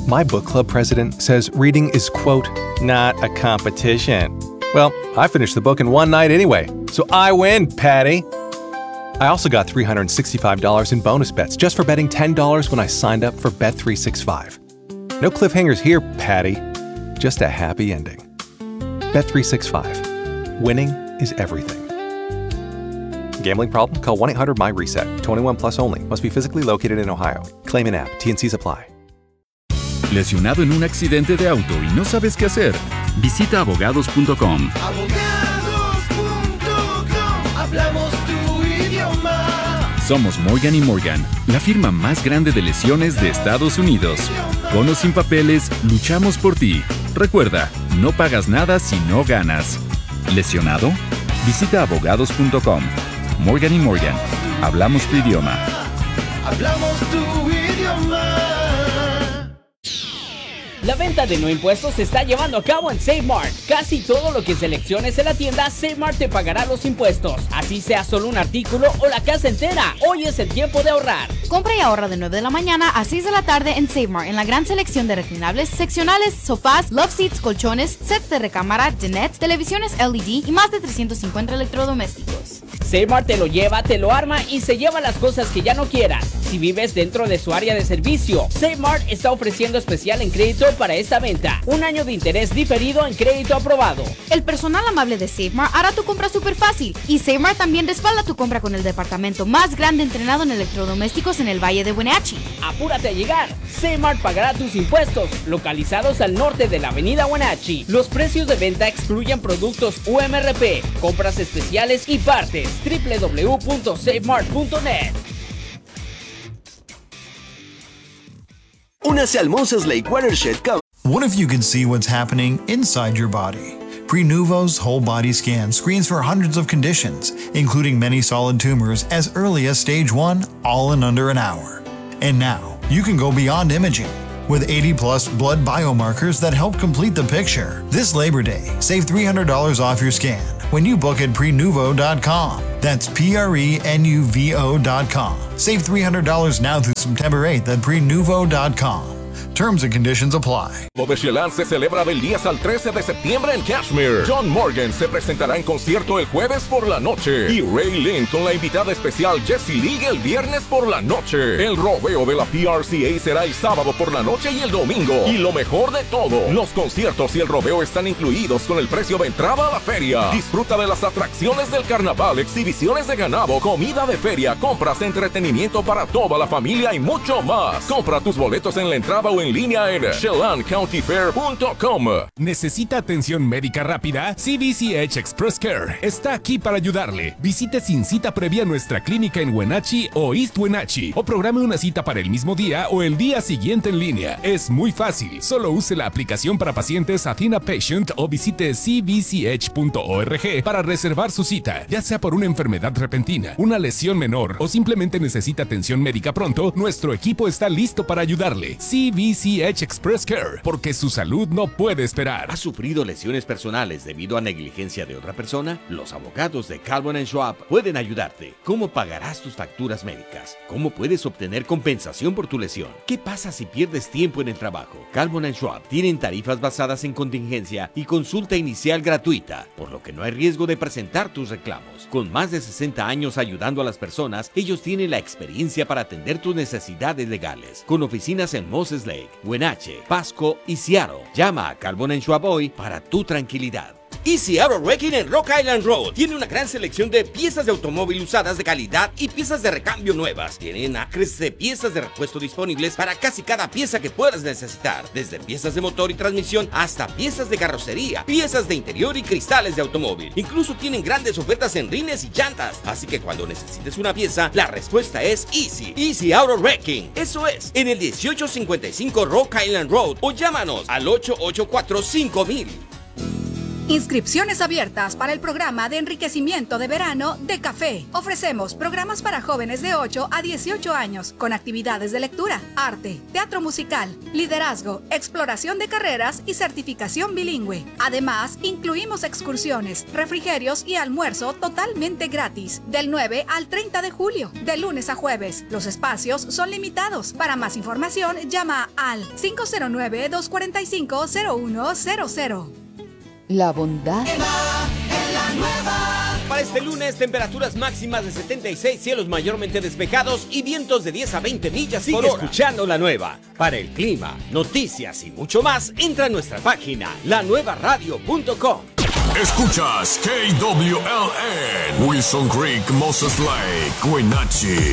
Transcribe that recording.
My book club president says reading is, quote, not a competition. Well, I finished the book in one night anyway, so I win, Patty. I also got $365 in bonus bets just for betting $10 when I signed up for Bet365. No cliffhangers here, Patty. Just a happy ending. Bet365. Winning is everything. Gambling problem? Call 1-800-MY-RESET. 21 plus only. Must be physically located in Ohio. Claim in app. T&Cs apply. ¿Lesionado en un accidente de auto y no sabes qué hacer? Visita abogados.com. Hablamos tu idioma. Somos Morgan & Morgan, la firma más grande de lesiones de Estados Unidos. Con o sin papeles, luchamos por ti. Recuerda, no pagas nada si no ganas. ¿Lesionado? Visita abogados.com. Morgan & Morgan. Hablamos tu idioma. Hablamos tu idioma. La venta de no impuestos se está llevando a cabo en Save Mart. Casi todo lo que selecciones en la tienda, Save Mart te pagará los impuestos. Así sea solo un artículo o la casa entera. Hoy es el tiempo de ahorrar. Compra y ahorra de 9 de la mañana a 6 de la tarde en Save Mart en la gran selección de reclinables, seccionales, sofás, love seats, colchones, sets de recámara, dinette, televisiones LED y más de 350 electrodomésticos. Save Mart te lo lleva, te lo arma y se lleva las cosas que ya no quieras. Si vives dentro de su área de servicio, Save Mart está ofreciendo especial en crédito para esta venta. 1 año de interés diferido en crédito aprobado. El personal amable de Save Mart hará tu compra súper fácil. Y Save Mart también respalda tu compra con el departamento más grande entrenado en electrodomésticos en el Valle de Wenatchee. Apúrate a llegar. Save Mart pagará tus impuestos, localizados al norte de la avenida Wenatchee. Los precios de venta excluyen productos UMRP, compras especiales y partes. www.savemart.net. Únase al Moses Lake Watershed Cup. What if you could see what's happening inside your body? Prenuvo's whole body scan screens for hundreds of conditions, including many solid tumors as early as stage 1, all in under an hour. And now, you can go beyond imaging. With 80-plus blood biomarkers that help complete the picture. This Labor Day, save $300 off your scan when you book at Prenuvo.com. That's Prenuvo.com. Save $300 now through September 8th at Prenuvo.com. Terms and conditions apply. Modechelan se celebra del 10 al 13 de septiembre en Kashmir. John Morgan se presentará en concierto el jueves por la noche. Y Ray Lynn con la invitada especial Jessie League el viernes por la noche. El rodeo de la PRCA será el sábado por la noche y el domingo. Y lo mejor de todo, los conciertos y el rodeo están incluidos con el precio de entrada a la feria. Disfruta de las atracciones del carnaval, exhibiciones de ganado, comida de feria, compras de entretenimiento para toda la familia y mucho más. Compra tus boletos en la entrada o en línea en ChelanCountyFair.com. ¿Necesita atención médica rápida? CVCH Express Care está aquí para ayudarle. Visite sin cita previa nuestra clínica en Wenatchee o East Wenatchee o programe una cita para el mismo día o el día siguiente en línea. Es muy fácil. Solo use la aplicación para pacientes Athena Patient o visite cvch.org para reservar su cita. Ya sea por una enfermedad repentina, una lesión menor o simplemente necesita atención médica pronto, nuestro equipo está listo para ayudarle. CVCH Express Care, porque su salud no puede esperar. ¿Has sufrido lesiones personales debido a negligencia de otra persona? Los abogados de Calvin & Schwab pueden ayudarte. ¿Cómo pagarás tus facturas médicas? ¿Cómo puedes obtener compensación por tu lesión? ¿Qué pasa si pierdes tiempo en el trabajo? Calvin & Schwab tienen tarifas basadas en contingencia y consulta inicial gratuita, por lo que no hay riesgo de presentar tus reclamos. Con más de 60 años ayudando a las personas, ellos tienen la experiencia para atender tus necesidades legales. Con oficinas en Moses Lake, Wenatchee, Pasco y Seattle. Llama a Calvin & Schwab hoy para tu tranquilidad. Easy Auto Wrecking en Rock Island Road tiene una gran selección de piezas de automóvil usadas de calidad y piezas de recambio nuevas. Tienen acres de piezas de repuesto disponibles para casi cada pieza que puedas necesitar, desde piezas de motor y transmisión hasta piezas de carrocería, piezas de interior y cristales de automóvil. Incluso tienen grandes ofertas en rines y llantas, así que cuando necesites una pieza, la respuesta es Easy Auto Wrecking. Eso es, en el 1855 Rock Island Road o llámanos al 884-5000. Inscripciones abiertas para el programa de enriquecimiento de verano de Café. Ofrecemos programas para jóvenes de 8 a 18 años con actividades de lectura, arte, teatro musical, liderazgo, exploración de carreras y certificación bilingüe. Además, incluimos excursiones, refrigerios y almuerzo totalmente gratis del 9 al 30 de julio, de lunes a jueves. Los espacios son limitados. Para más información, llama al 509-245-0100. La bondad. Para este lunes, temperaturas máximas de 76, cielos mayormente despejados y vientos de 10 a 20 millas por hora. Sigue escuchando La Nueva. Para el clima, noticias y mucho más, entra a nuestra página, lanuevaradio.com. Escuchas KWLN, Wilson Creek, Moses Lake, Wenatchee.